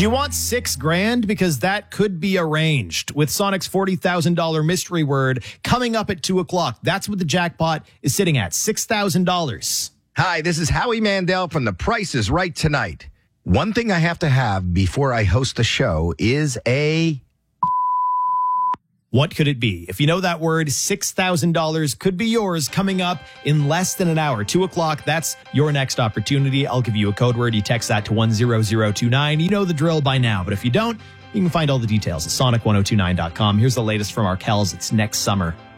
Do you want $6,000? Because that could be arranged with Sonic's $40,000 mystery word coming up at 2 o'clock. That's what the jackpot is sitting at, $6,000. Hi, this is Howie Mandel from The Price is Right Tonight. One thing I have to have before I host the show is a... What could it be? If you know that word, $6,000 could be yours coming up in less than an hour. 2 o'clock, that's your next opportunity. I'll give you a code word. You text that to 10029. You know the drill by now, but if you don't, you can find all the details at sonic1029.com. Here's the latest from our Kells. It's next summer.